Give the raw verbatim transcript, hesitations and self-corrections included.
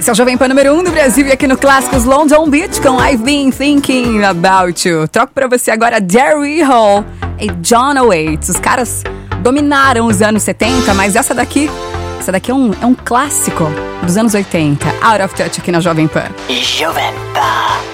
Esse é o Jovem Pan número um do Brasil e aqui no Clássicos London Beach com I've Been Thinking About You. Troco pra você agora Jerry Hall e John Waits. Os caras dominaram os anos setenta, mas essa daqui, essa daqui é um, é um clássico dos anos oitenta. Out of Touch aqui na Jovem Pan. Jovem Pan.